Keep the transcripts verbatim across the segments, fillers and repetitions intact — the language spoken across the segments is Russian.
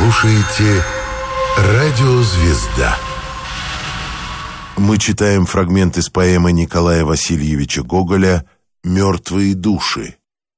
слушаете «Радио Звезда». Мы читаем фрагмент из поэмы Николая Васильевича Гоголя «Мертвые души».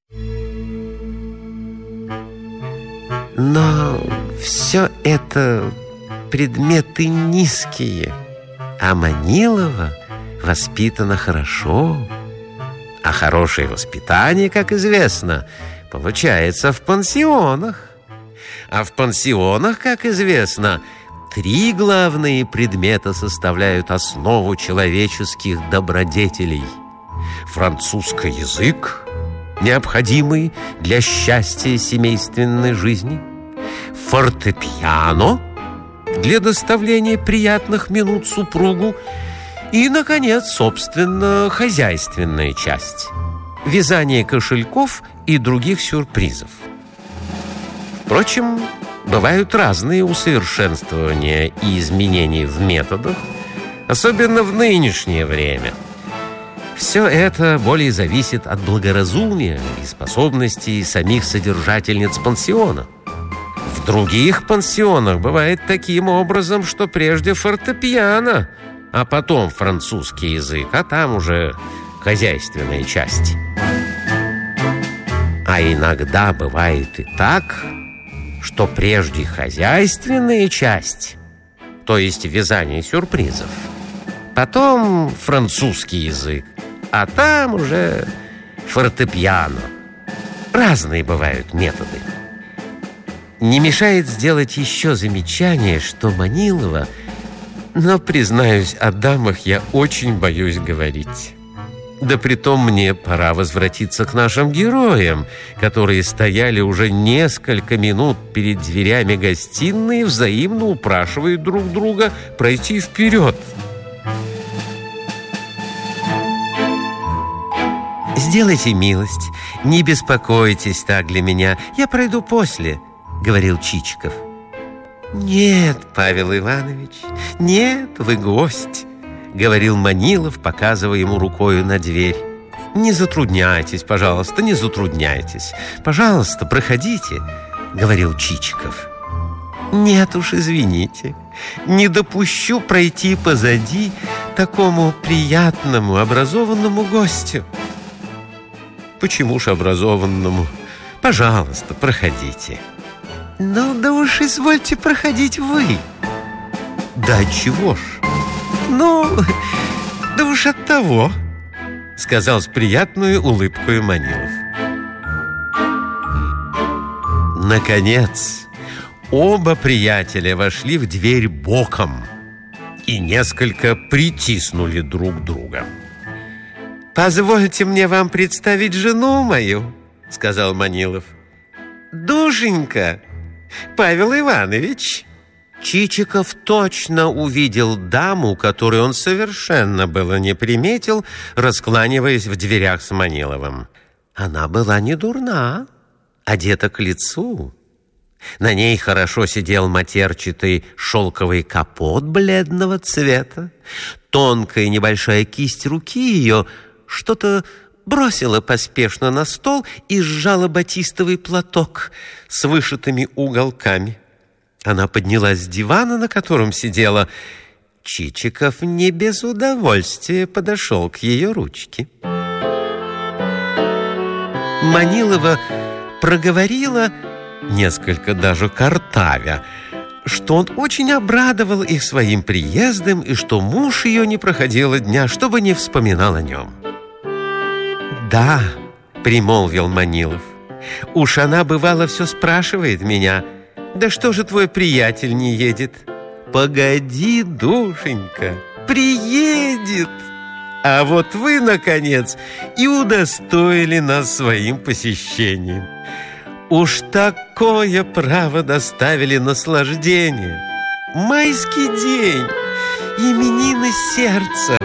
Но все это предметы низкие, а Манилова воспитана хорошо. А хорошее воспитание, как известно, получается в пансионах. А в пансионах, как известно, три главные предмета составляют основу человеческих добродетелей. Французский язык, необходимый для счастья семейственной жизни, фортепиано для доставления приятных минут супругу и, наконец, собственно, хозяйственная часть – вязание кошельков и других сюрпризов. Впрочем, бывают разные усовершенствования и изменения в методах, особенно в нынешнее время. Все это более зависит от благоразумия и способностей самих содержательниц пансиона. В других пансионах бывает таким образом, что прежде фортепиано, а потом французский язык, а там уже хозяйственная часть. А иногда бывает и так, что прежде хозяйственная часть, то есть вязание сюрпризов, потом французский язык, а там уже фортепиано. Разные бывают методы. Не мешает сделать еще замечание, что Манилова, но, признаюсь, о дамах я очень боюсь говорить. Да притом мне пора возвратиться к нашим героям, которые стояли уже несколько минут перед дверями гостиной и взаимно упрашивают друг друга пройти вперед. «Сделайте милость, не беспокойтесь так для меня, я пройду после», — говорил Чичиков. «Нет, Павел Иванович, нет, вы гость», — говорил Манилов, показывая ему рукою на дверь. «Не затрудняйтесь, пожалуйста, не затрудняйтесь. Пожалуйста, проходите», — говорил Чичиков. «Нет уж, извините, не допущу пройти позади такому приятному, образованному гостю». «Почему ж образованному? Пожалуйста, проходите». «Ну, да уж извольте проходить вы». «Да чего ж? Ну, да уж от того», — сказал с приятной улыбкой Манилов. Наконец, оба приятеля вошли в дверь боком и несколько притиснули друг друга. «Позвольте мне вам представить жену мою», — сказал Манилов. «Душенька, Павел Иванович». Чичиков точно увидел даму, которую он совершенно было не приметил, раскланиваясь в дверях с Маниловым. Она была не дурна, одета к лицу. На ней хорошо сидел матерчатый шелковый капот бледного цвета. Тонкая небольшая кисть руки ее что-то бросила поспешно на стол и сжала батистовый платок с вышитыми уголками. Она поднялась с дивана, на котором сидела. Чичиков не без удовольствия подошел к ее ручке. Манилова проговорила, несколько даже картавя, что он очень обрадовал их своим приездом и что муж ее не проходило дня, чтобы не вспоминал о нем. «Да», — примолвил Манилов, — «уж она, бывало, все спрашивает меня: да что же твой приятель не едет?» «Погоди, душенька, приедет! А вот вы, наконец, и удостоили нас своим посещением. Уж такое право доставили наслаждение! Майский день, именины сердца!»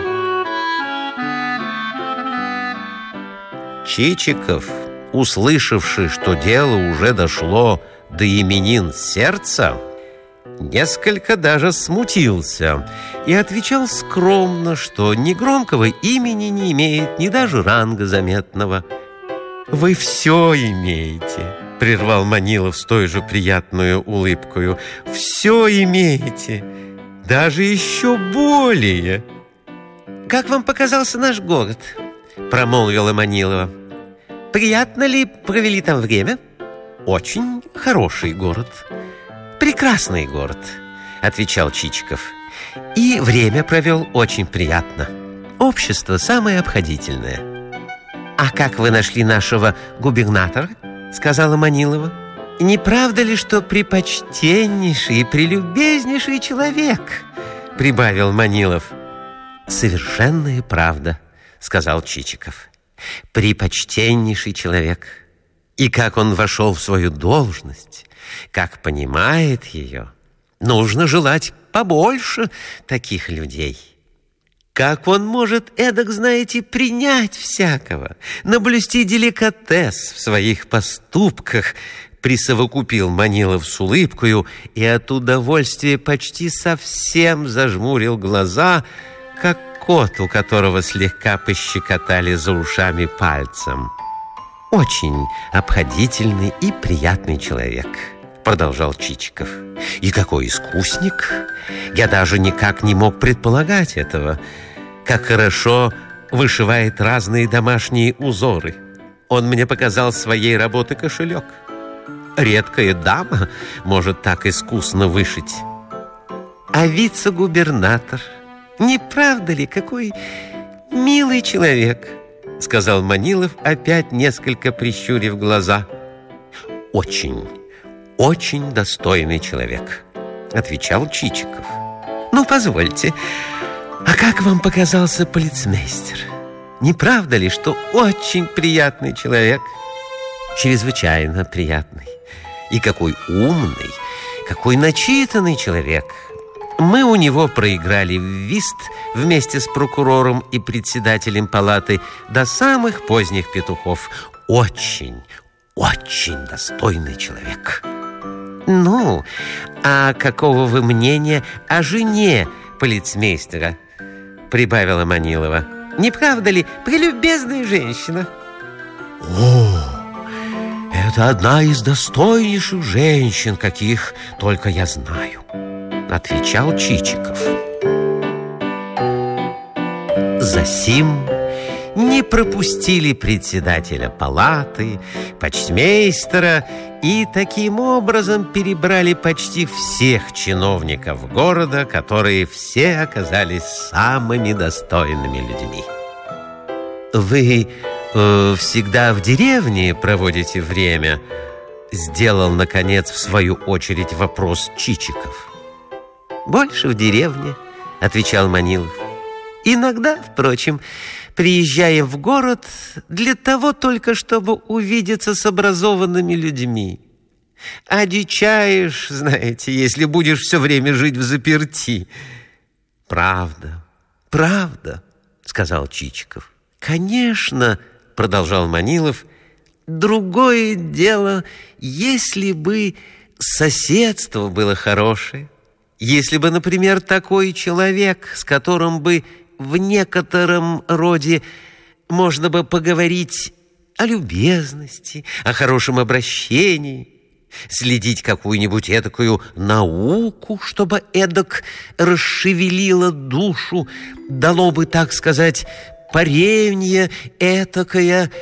Чичиков, услышавший, что дело уже дошло до именин сердца, несколько даже смутился и отвечал скромно, что ни громкого имени не имеет, ни даже ранга заметного. «Вы все имеете, прервал Манилов с той же приятной улыбкою. Все имеете, даже еще более. Как вам показался наш город? Промолвила Манилова. Приятно ли провели там время? Очень хороший город. Прекрасный город, отвечал Чичиков. И время провел очень приятно. Общество самое обходительное. А как вы нашли нашего губернатора? Сказала Манилова. Не правда ли, что препочтеннейший и прелюбезнейший человек? Прибавил Манилов. Совершенная правда, сказал Чичиков. Препочтеннейший человек. И как он вошел в свою должность, как понимает ее, нужно желать побольше таких людей. Как он может эдак, знаете, принять всякого, наблюсти деликатес в своих поступках, присовокупил Манилов с улыбкою и от удовольствия почти совсем зажмурил глаза, как кот, у которого слегка пощекотали за ушами пальцем. Очень обходительный и приятный человек, продолжал Чичиков. И какой искусник! Я даже никак не мог предполагать этого. Как хорошо вышивает разные домашние узоры. Он мне показал своей работы кошелек. Редкая дама может так искусно вышить. А вице-губернатор, не правда ли, какой милый человек? Сказал Манилов, опять несколько прищурив глаза. Очень, очень достойный человек, отвечал Чичиков. Ну, позвольте, а как вам показался полицмейстер? Не правда ли, что очень приятный человек? Чрезвычайно приятный. И какой умный, какой начитанный человек. Мы у него проиграли в вист вместе с прокурором и председателем палаты до самых поздних петухов. Очень, очень достойный человек. Ну, а какого вы мнения о жене полицмейстера? Прибавила Манилова. Не правда ли, прелюбезная женщина? О, это одна из достойнейших женщин, каких только я знаю, отвечал Чичиков. Засим не пропустили председателя палаты, почтмейстера и таким образом перебрали почти всех чиновников города, которые все оказались самыми достойными людьми. Вы э, всегда в деревне проводите время? Сделал, наконец, в свою очередь вопрос Чичиков. Больше в деревне, отвечал Манилов. Иногда, впрочем, приезжая в город для того только, чтобы увидеться с образованными людьми. Одичаешь, знаете, если будешь все время жить взаперти. Правда, правда, сказал Чичиков. Конечно, продолжал Манилов, другое дело, если бы соседство было хорошее, если бы, например, такой человек, с которым бы в некотором роде можно бы поговорить о любезности, о хорошем обращении, следить какую-нибудь эдакую науку, чтобы эдак расшевелило душу, дало бы, так сказать, парение этакое.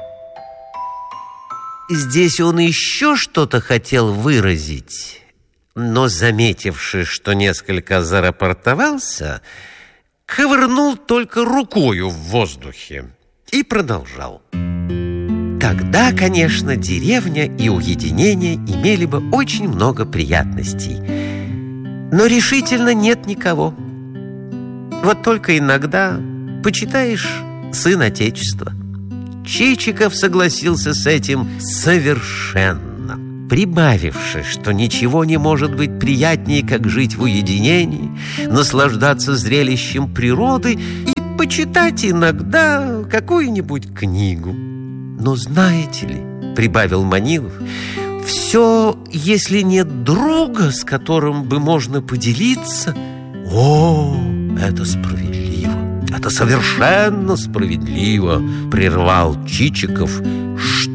Здесь он еще что-то хотел выразить, но, заметивши, что несколько зарапортовался, ковырнул только рукою в воздухе и продолжал. Тогда, конечно, деревня и уединение имели бы очень много приятностей. Но решительно нет никого. Вот только иногда почитаешь сын Отечества. Чичиков согласился с этим совершенно, прибавивши, что ничего не может быть приятнее, как жить в уединении, наслаждаться зрелищем природы и почитать иногда какую-нибудь книгу. Но знаете ли, прибавил Манилов, все, если нет друга, с которым бы можно поделиться, о, это справедливо, это совершенно справедливо, прервал Чичиков. Что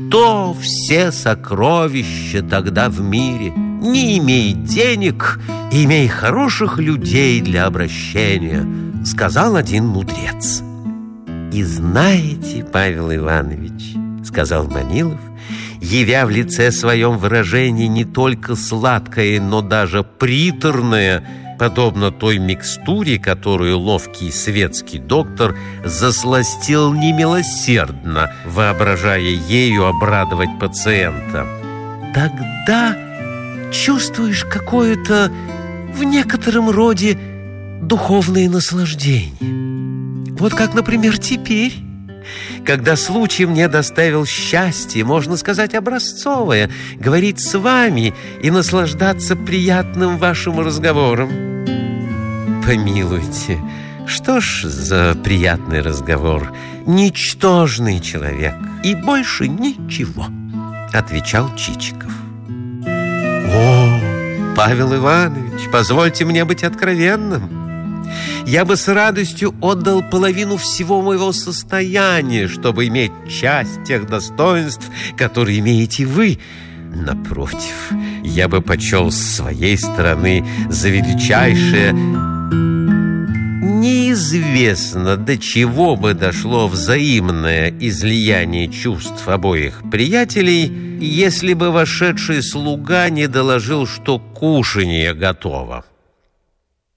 что все сокровища тогда в мире. Не имей денег, имей хороших людей для обращения, сказал один мудрец. И знаете, Павел Иванович, сказал Манилов, явя в лице своем выражение не только сладкое, но даже приторное, подобно той микстуре, которую ловкий светский доктор засластил немилосердно, воображая ею обрадовать пациента. Тогда чувствуешь какое-то в некотором роде духовное наслаждение. Вот как, например, теперь, когда случай мне доставил счастье, можно сказать, образцовое, говорить с вами и наслаждаться приятным вашим разговором. Помилуйте, что ж за приятный разговор? Ничтожный человек и больше ничего, отвечал Чичиков. О, Павел Иванович, позвольте мне быть откровенным. Я бы с радостью отдал половину всего моего состояния, чтобы иметь часть тех достоинств, которые имеете вы. Напротив, я бы почел с своей стороны за величайшее. Неизвестно, до чего бы дошло взаимное излияние чувств обоих приятелей, если бы вошедший слуга не доложил, что кушанье готово.